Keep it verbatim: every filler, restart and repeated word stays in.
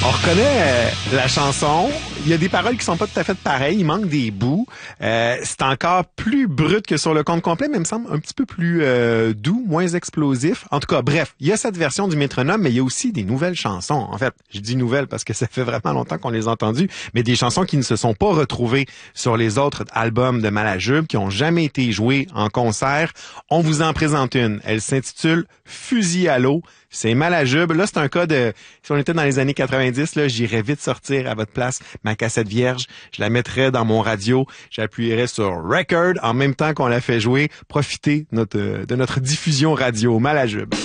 On reconnaît euh, la chanson. Il y a des paroles qui sont pas tout à fait pareilles. Il manque des bouts. Euh, c'est encore plus brut que sur le compte complet, mais il me semble un petit peu plus euh, doux, moins explosif. En tout cas, bref, il y a cette version du métronome, mais il y a aussi des nouvelles chansons. En fait, je dis nouvelles parce que ça fait vraiment longtemps qu'on les a entendues, mais des chansons qui ne se sont pas retrouvées sur les autres albums de Malajube, qui ont jamais été jouées en concert. On vous en présente une. Elle s'intitule Fusil à l'eau. C'est Malajube. Là, c'est un cas de... Si on était dans les années quatre-vingt-dix, là, j'irais vite sortir à votre place ma cassette vierge. Je la mettrais dans mon radio. J'appuierais sur Record en même temps qu'on la fait jouer. Profitez notre, de notre diffusion radio Malajube.